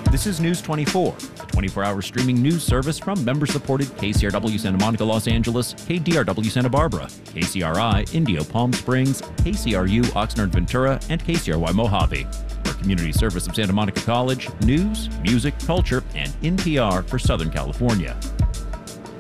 This is News 24, a 24-hour streaming news service from member-supported KCRW Santa Monica, Los Angeles, KDRW Santa Barbara, KCRI Indio Palm Springs, KCRU Oxnard Ventura, and KCRY Mojave. We're community service of Santa Monica College, news, music, culture, and NPR for Southern California.